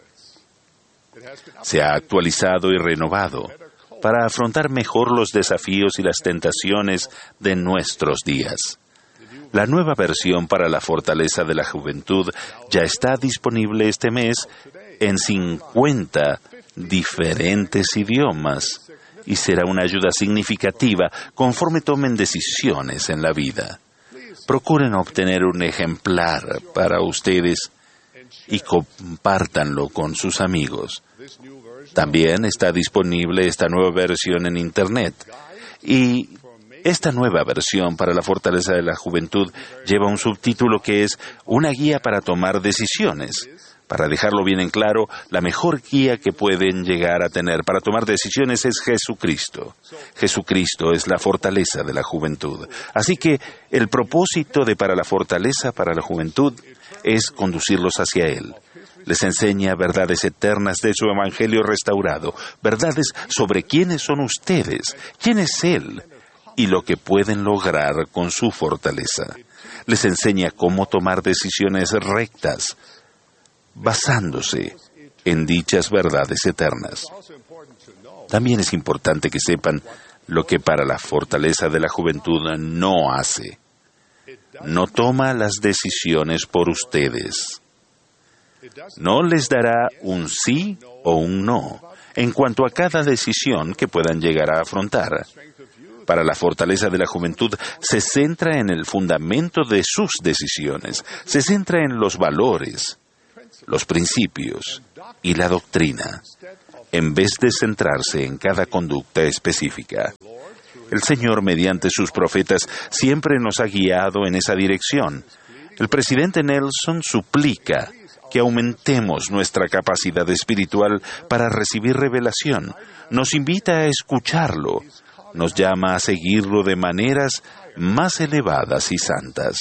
Se ha actualizado y renovado para afrontar mejor los desafíos y las tentaciones de nuestros días. La nueva versión para la Fortaleza de la Juventud ya está disponible este mes en cincuenta diferentes idiomas y será una ayuda significativa conforme tomen decisiones en la vida. Procuren obtener un ejemplar para ustedes y compártanlo con sus amigos. También está disponible esta nueva versión en Internet y esta nueva versión para la Fortaleza de la Juventud lleva un subtítulo que es Una guía para tomar decisiones, Para dejarlo bien en claro, la mejor guía que pueden llegar a tener para tomar decisiones es Jesucristo. Jesucristo es la fortaleza de la juventud. Así que el propósito de Para la Fortaleza para la Juventud es conducirlos hacia Él. Les enseña verdades eternas de su Evangelio restaurado, verdades sobre quiénes son ustedes, quién es Él y lo que pueden lograr con su fortaleza. Les enseña cómo tomar decisiones rectas, basándose en dichas verdades eternas. También es importante que sepan lo que Para la Fortaleza de la Juventud no hace. No toma las decisiones por ustedes. No les dará un sí o un no en cuanto a cada decisión que puedan llegar a afrontar. Para la Fortaleza de la Juventud se centra en el fundamento de sus decisiones, se centra en los valores, los principios y la doctrina, en vez de centrarse en cada conducta específica. El Señor, mediante sus profetas, siempre nos ha guiado en esa dirección. El presidente Nelson suplica que aumentemos nuestra capacidad espiritual para recibir revelación. Nos invita a escucharlo. Nos llama a seguirlo de maneras más elevadas y santas.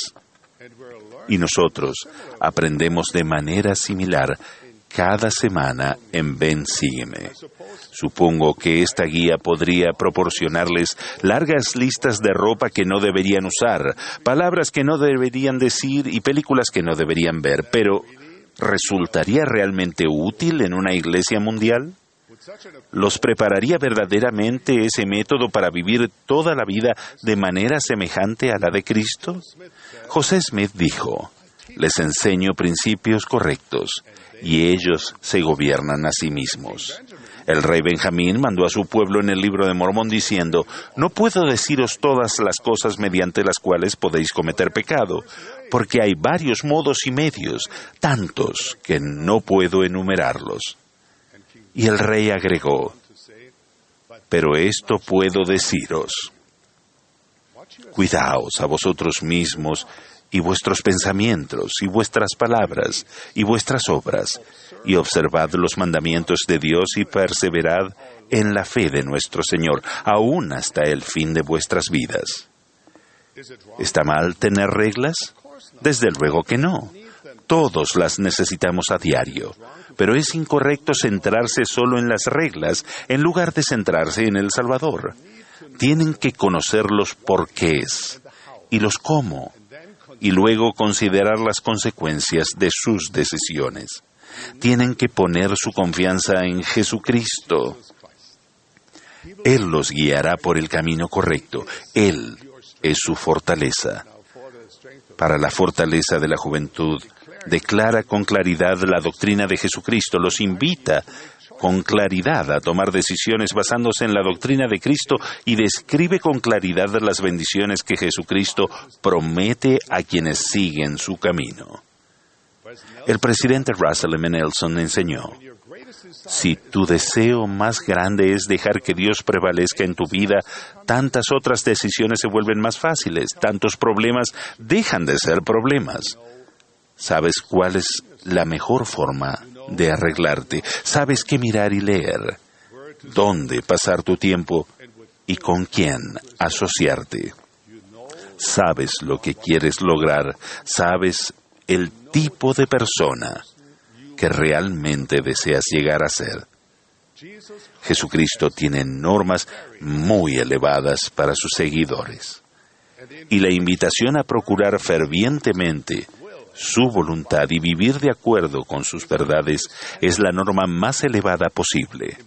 Y nosotros aprendemos de manera similar cada semana en Ven, Sígueme. Supongo que esta guía podría proporcionarles largas listas de ropa que no deberían usar, palabras que no deberían decir y películas que no deberían ver, pero ¿resultaría realmente útil en una iglesia mundial? ¿Los prepararía verdaderamente ese método para vivir toda la vida de manera semejante a la de Cristo? José Smith dijo, les enseño principios correctos y ellos se gobiernan a sí mismos. El rey Benjamín mandó a su pueblo en el libro de Mormón diciendo, no puedo deciros todas las cosas mediante las cuales podéis cometer pecado, porque hay varios modos y medios, tantos que no puedo enumerarlos. Y el rey agregó, pero esto puedo deciros, cuidaos a vosotros mismos y vuestros pensamientos, y vuestras palabras, y vuestras obras, y observad los mandamientos de Dios y perseverad en la fe de nuestro Señor, aún hasta el fin de vuestras vidas. ¿Está mal tener reglas? Desde luego que no. Todos las necesitamos a diario, pero es incorrecto centrarse solo en las reglas en lugar de centrarse en el Salvador. Tienen que conocer los porqués y los cómo, y luego considerar las consecuencias de sus decisiones. Tienen que poner su confianza en Jesucristo. Él los guiará por el camino correcto. Él es su fortaleza. Para la fortaleza de la juventud, declara con claridad la doctrina de Jesucristo, los invita con claridad a tomar decisiones basándose en la doctrina de Cristo y describe con claridad las bendiciones que Jesucristo promete a quienes siguen su camino. El presidente Russell M. Nelson enseñó, si tu deseo más grande es dejar que Dios prevalezca en tu vida, tantas otras decisiones se vuelven más fáciles, tantos problemas dejan de ser problemas. ¿Sabes cuál es la mejor forma de arreglarte? ¿Sabes qué mirar y leer? ¿Dónde pasar tu tiempo? ¿Y con quién asociarte? ¿Sabes lo que quieres lograr? ¿Sabes el tipo de persona que realmente deseas llegar a ser? Jesucristo tiene normas muy elevadas para sus seguidores. Y la invitación a procurar fervientemente su voluntad y vivir de acuerdo con sus verdades es la norma más elevada posible.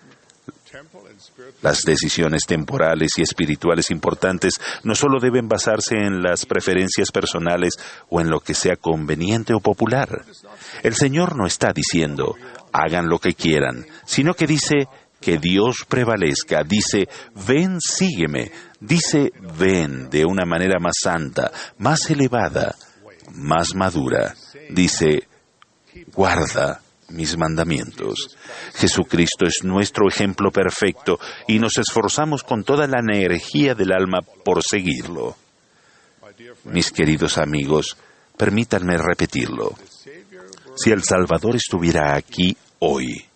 Las decisiones temporales y espirituales importantes no solo deben basarse en las preferencias personales o en lo que sea conveniente o popular. El Señor no está diciendo, hagan lo que quieran, sino que dice, que Dios prevalezca, dice, ven, sígueme, dice, ven de una manera más santa, más elevada, más madura, dice, guarda mis mandamientos. Jesucristo es nuestro ejemplo perfecto y nos esforzamos con toda la energía del alma por seguirlo. Mis queridos amigos, permítanme repetirlo. Si el Salvador estuviera aquí hoy,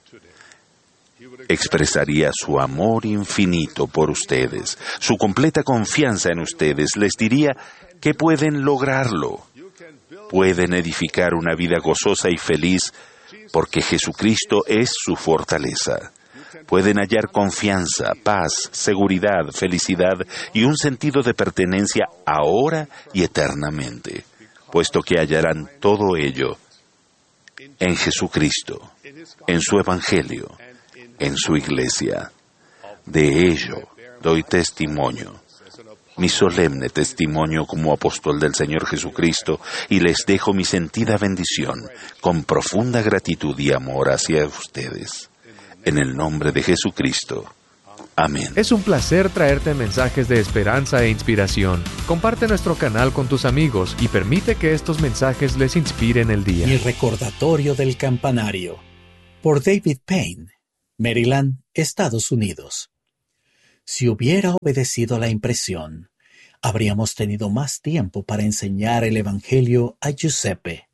expresaría su amor infinito por ustedes, su completa confianza en ustedes. Les diría que pueden lograrlo. Pueden edificar una vida gozosa y feliz porque Jesucristo es su fortaleza. Pueden hallar confianza, paz, seguridad, felicidad y un sentido de pertenencia ahora y eternamente, puesto que hallarán todo ello en Jesucristo, en su Evangelio, en su Iglesia. De ello doy testimonio, mi solemne testimonio como apóstol del Señor Jesucristo, y les dejo mi sentida bendición con profunda gratitud y amor hacia ustedes. En el nombre de Jesucristo. Amén. Es un placer traerte mensajes de esperanza e inspiración. Comparte nuestro canal con tus amigos y permite que estos mensajes les inspiren el día. Mi recordatorio del campanario, por David Payne, Maryland, Estados Unidos. Si hubiera obedecido la impresión, habríamos tenido más tiempo para enseñar el Evangelio a Giuseppe.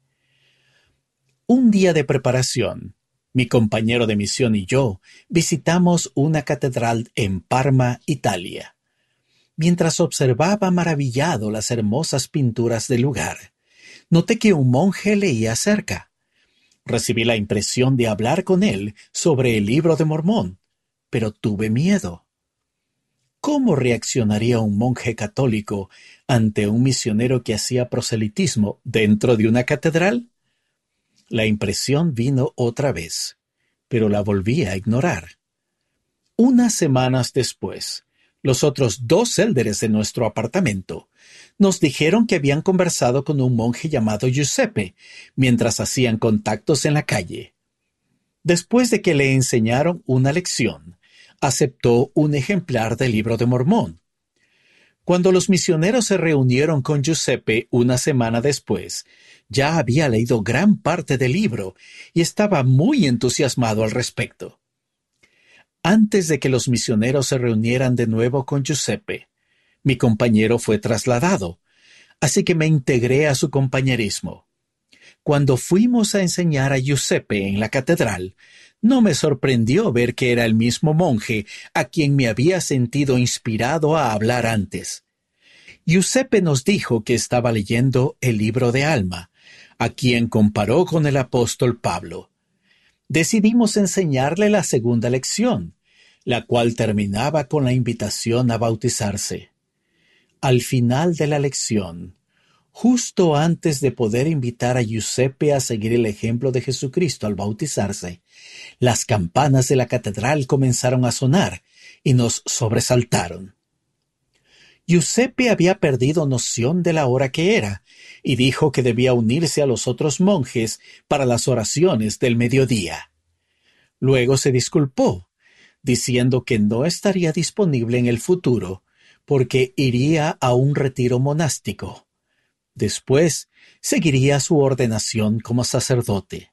Un día de preparación, mi compañero de misión y yo visitamos una catedral en Parma, Italia. Mientras observaba maravillado las hermosas pinturas del lugar, noté que un monje leía cerca. Recibí la impresión de hablar con él sobre el Libro de Mormón, pero tuve miedo. ¿Cómo reaccionaría un monje católico ante un misionero que hacía proselitismo dentro de una catedral? La impresión vino otra vez, pero la volví a ignorar. Unas semanas después, los otros dos élderes de nuestro apartamento nos dijeron que habían conversado con un monje llamado Giuseppe mientras hacían contactos en la calle. Después de que le enseñaron una lección, aceptó un ejemplar del Libro de Mormón. Cuando los misioneros se reunieron con Giuseppe una semana después, ya había leído gran parte del libro y estaba muy entusiasmado al respecto. Antes de que los misioneros se reunieran de nuevo con Giuseppe, mi compañero fue trasladado, así que me integré a su compañerismo. Cuando fuimos a enseñar a Giuseppe en la catedral, no me sorprendió ver que era el mismo monje a quien me había sentido inspirado a hablar antes. Giuseppe nos dijo que estaba leyendo el libro de Alma, a quien comparó con el apóstol Pablo. Decidimos enseñarle la segunda lección, la cual terminaba con la invitación a bautizarse. Al final de la lección, justo antes de poder invitar a Giuseppe a seguir el ejemplo de Jesucristo al bautizarse, las campanas de la catedral comenzaron a sonar y nos sobresaltaron. Giuseppe había perdido noción de la hora que era y dijo que debía unirse a los otros monjes para las oraciones del mediodía. Luego se disculpó, diciendo que no estaría disponible en el futuro porque iría a un retiro monástico. Después seguiría su ordenación como sacerdote.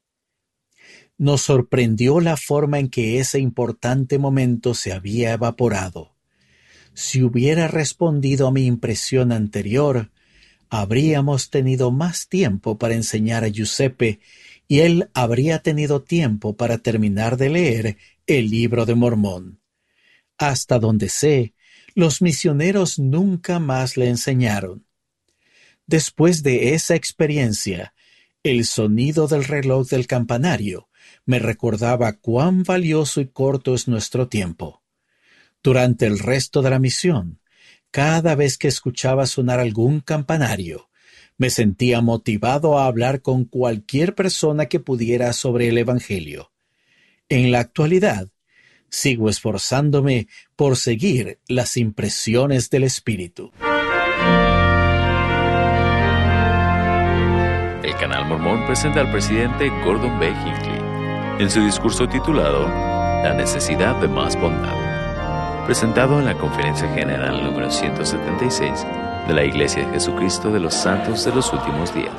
Nos sorprendió la forma en que ese importante momento se había evaporado. Si hubiera respondido a mi impresión anterior, habríamos tenido más tiempo para enseñar a Giuseppe y él habría tenido tiempo para terminar de leer el Libro de Mormón. Hasta donde sé, los misioneros nunca más le enseñaron. Después de esa experiencia, el sonido del reloj del campanario me recordaba cuán valioso y corto es nuestro tiempo. Durante el resto de la misión, cada vez que escuchaba sonar algún campanario, me sentía motivado a hablar con cualquier persona que pudiera sobre el Evangelio. En la actualidad, sigo esforzándome por seguir las impresiones del Espíritu. El Canal Mormón presenta al presidente Gordon B. Hinckley en su discurso titulado La necesidad de más bondad, presentado en la Conferencia General número ciento setenta y seis de la Iglesia de Jesucristo de los Santos de los Últimos Días.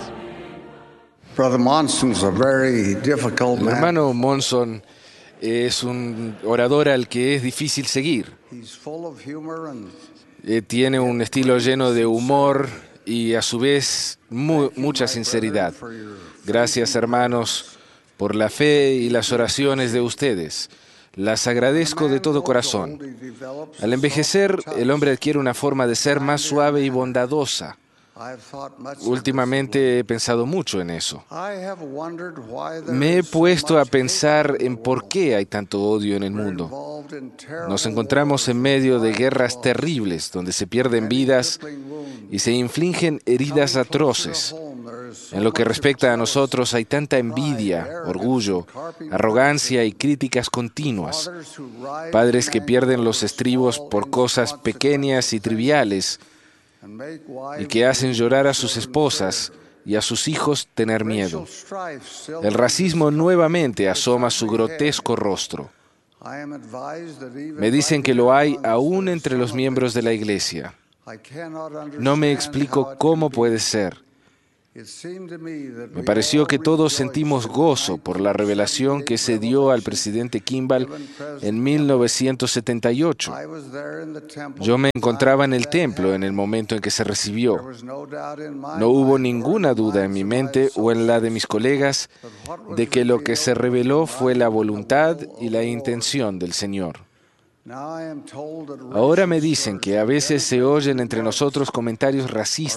El hermano Monson es un orador al que es difícil seguir. Eh, tiene un estilo lleno de humor y a su vez mu- mucha sinceridad. Gracias, hermanos, por la fe y las oraciones de ustedes. Las agradezco de todo corazón. Al envejecer, el hombre adquiere una forma de ser más suave y bondadosa. Últimamente he pensado mucho en eso. Me he puesto a pensar en por qué hay tanto odio en el mundo. Nos encontramos en medio de guerras terribles, donde se pierden vidas y se infligen heridas atroces. En lo que respecta a nosotros, hay tanta envidia, orgullo, arrogancia y críticas continuas. Padres que pierden los estribos por cosas pequeñas y triviales y que hacen llorar a sus esposas y a sus hijos tener miedo. El racismo nuevamente asoma su grotesco rostro. Me dicen que lo hay aún entre los miembros de la Iglesia. No me explico cómo puede ser. Me pareció que todos sentimos gozo por la revelación que se dio al presidente Kimball en mil novecientos setenta y ocho. Yo me encontraba en el templo en el momento en que se recibió. No hubo ninguna duda en mi mente o en la de mis colegas de que lo que se reveló fue la voluntad y la intención del Señor. Ahora me dicen que a veces se oyen entre nosotros comentarios racistas